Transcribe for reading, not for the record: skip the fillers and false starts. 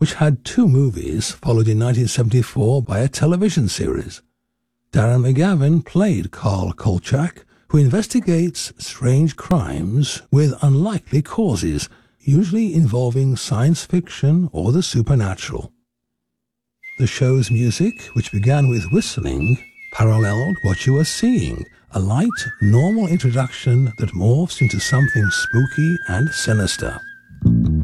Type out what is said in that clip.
which had 2 movies, followed in 1974 by a television series. Darren McGavin played Carl Kolchak, who investigates strange crimes with unlikely causes, usually involving science fiction or the supernatural. The show's music, which began with whistling, paralleled what you are seeing, a light, normal introduction that morphs into something spooky and sinister.